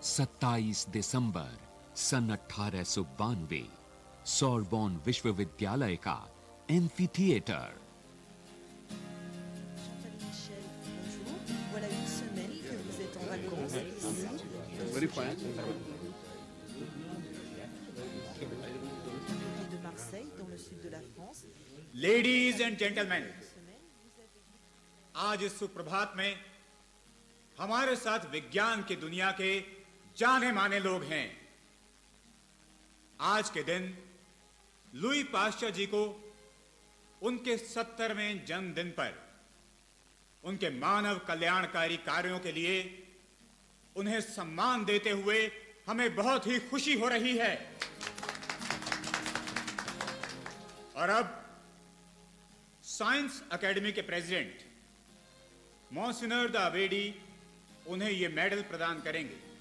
27 दिसंबर सन 1892 Sorbonne विश्वविद्यालय का amphi theatre. Voilà une semaine que vous êtes en vacances ici. De Marseille, dans le sud de la France. Ladies and gentlemen, आज इस सुप्रभात में हमारे साथ विज्ञान की दुनिया के जाने माने लोग हैं। आज के दिन लुई पाश्चर जी को उनके 70वें जन्मदिन पर उनके मानव कल्याणकारी कार्यों के लिए उन्हें सम्मान देते हुए हमें बहुत ही खुशी हो रही है। और अब साइंस एकेडमी के प्रेसिडेंट मॉन्सिनर द अबेडी उन्हें यह मेडल प्रदान करेंगे।